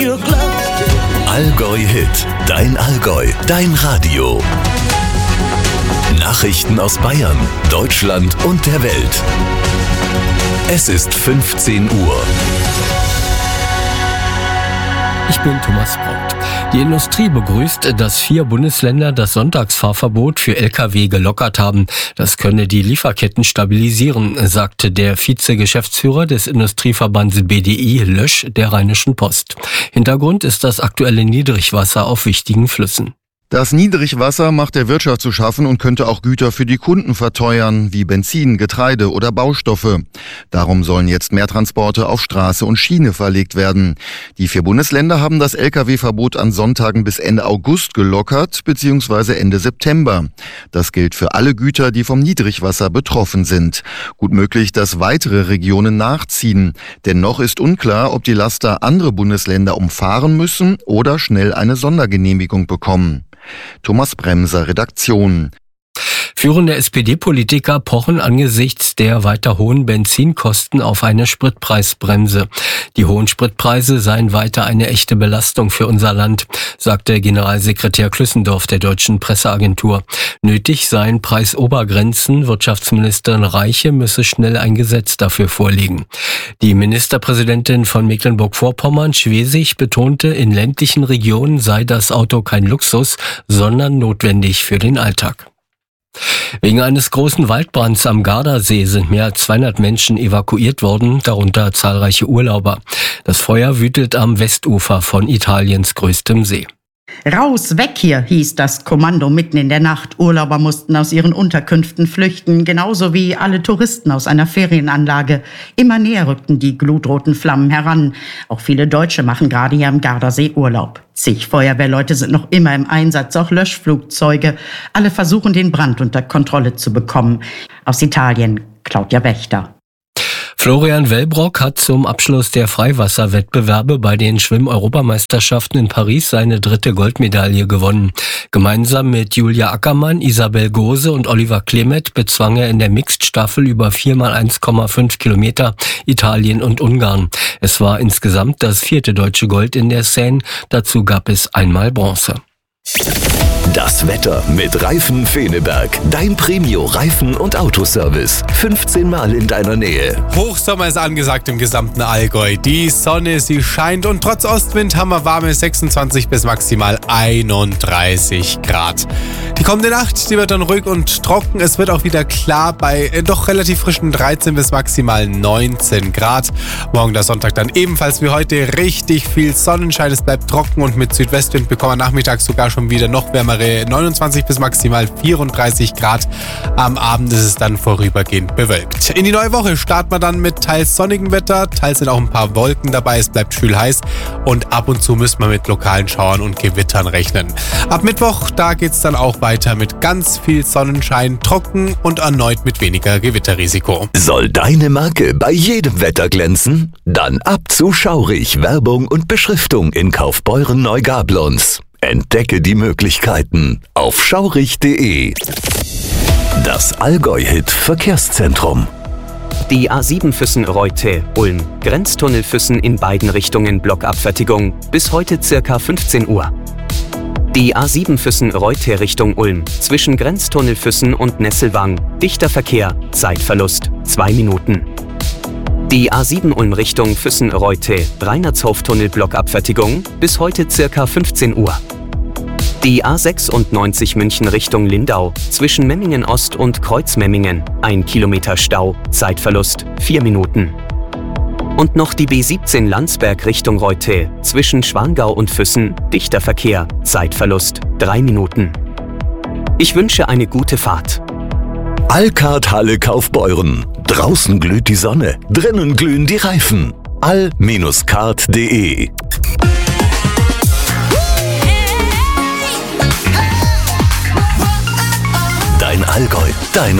Allgäu Hit, dein Allgäu, dein Radio. Nachrichten aus Bayern, Deutschland und der Welt. Es ist 15 Uhr. Ich bin Thomas Braut. Die Industrie begrüßt, dass 4 Bundesländer das Sonntagsfahrverbot für Lkw gelockert haben. Das könne die Lieferketten stabilisieren, sagte der Vize-Geschäftsführer des Industrieverbands BDI Lösch der Rheinischen Post. Hintergrund ist das aktuelle Niedrigwasser auf wichtigen Flüssen. Das Niedrigwasser macht der Wirtschaft zu schaffen und könnte auch Güter für die Kunden verteuern, wie Benzin, Getreide oder Baustoffe. Darum sollen jetzt mehr Transporte auf Straße und Schiene verlegt werden. Die 4 Bundesländer haben das Lkw-Verbot an Sonntagen bis Ende August gelockert, bzw. Ende September. Das gilt für alle Güter, die vom Niedrigwasser betroffen sind. Gut möglich, dass weitere Regionen nachziehen. Denn noch ist unklar, ob die Laster andere Bundesländer umfahren müssen oder schnell eine Sondergenehmigung bekommen. Thomas Bremser, Redaktion. Führende SPD-Politiker pochen angesichts der weiter hohen Benzinkosten auf eine Spritpreisbremse. Die hohen Spritpreise seien weiter eine echte Belastung für unser Land, sagte Generalsekretär Klüssendorf der Deutschen Presseagentur. Nötig seien Preisobergrenzen. Wirtschaftsministerin Reiche müsse schnell ein Gesetz dafür vorlegen. Die Ministerpräsidentin von Mecklenburg-Vorpommern, Schwesig, betonte, in ländlichen Regionen sei das Auto kein Luxus, sondern notwendig für den Alltag. Wegen eines großen Waldbrands am Gardasee sind mehr als 200 Menschen evakuiert worden, darunter zahlreiche Urlauber. Das Feuer wütet am Westufer von Italiens größtem See. Raus, weg hier, hieß das Kommando mitten in der Nacht. Urlauber mussten aus ihren Unterkünften flüchten, genauso wie alle Touristen aus einer Ferienanlage. Immer näher rückten die glutroten Flammen heran. Auch viele Deutsche machen gerade hier am Gardasee Urlaub. Zig Feuerwehrleute sind noch immer im Einsatz, auch Löschflugzeuge. Alle versuchen, den Brand unter Kontrolle zu bekommen. Aus Italien, Claudia Wächter. Florian Wellbrock hat zum Abschluss der Freiwasserwettbewerbe bei den Schwimm-Europameisterschaften in Paris seine 3. Goldmedaille gewonnen. Gemeinsam mit Julia Ackermann, Isabel Gose und Oliver Klemet bezwang er in der Mixed-Staffel über 4x1,5 Kilometer Italien und Ungarn. Es war insgesamt das 4. deutsche Gold in der Seine. Dazu gab es einmal Bronze. Das Wetter mit Reifen Feneberg. Dein Premio-Reifen- und Autoservice. 15 Mal in deiner Nähe. Hochsommer ist angesagt im gesamten Allgäu. Die Sonne, sie scheint und trotz Ostwind haben wir warme 26 bis maximal 31 Grad. Die kommende Nacht, die wird dann ruhig und trocken. Es wird auch wieder klar bei doch relativ frischen 13 bis maximal 19 Grad. Morgen der Sonntag dann ebenfalls wie heute richtig viel Sonnenschein. Es bleibt trocken und mit Südwestwind bekommen wir nachmittags sogar schon wieder noch wärmere 29 bis maximal 34 Grad. Am Abend ist es dann vorübergehend bewölkt. In die neue Woche starten wir dann mit teils sonnigem Wetter, teils sind auch ein paar Wolken dabei, es bleibt schwül heiß und ab und zu müssen wir mit lokalen Schauern und Gewittern rechnen. Ab Mittwoch, da geht's dann auch weiter mit ganz viel Sonnenschein, trocken und erneut mit weniger Gewitterrisiko. Soll deine Marke bei jedem Wetter glänzen? Dann ab zu Schaurig, Werbung und Beschriftung in Kaufbeuren-Neugablonz. Entdecke die Möglichkeiten auf schaurig.de. Das Allgäu-Hit Verkehrszentrum. Die A7 Füssen-Reute, Ulm. Grenztunnel Füssen in beiden Richtungen Blockabfertigung. Bis heute ca. 15 Uhr. Die A7 Füssen-Reute Richtung Ulm. Zwischen Grenztunnel Füssen und Nesselwang. Dichter Verkehr. Zeitverlust 2 Minuten. Die A7 Ulm Richtung Füssen-Reute, Reinertshof-Tunnel Blockabfertigung, bis heute ca. 15 Uhr. Die A96 München Richtung Lindau, zwischen Memmingen Ost und Kreuzmemmingen, 1 Kilometer Stau, Zeitverlust 4 Minuten. Und noch die B17 Landsberg Richtung Reute, zwischen Schwangau und Füssen, dichter Verkehr, Zeitverlust 3 Minuten. Ich wünsche eine gute Fahrt. Alcard Halle Kaufbeuren. Draußen glüht die Sonne, drinnen glühen die Reifen. all-card.de. Dein Allgäu, dein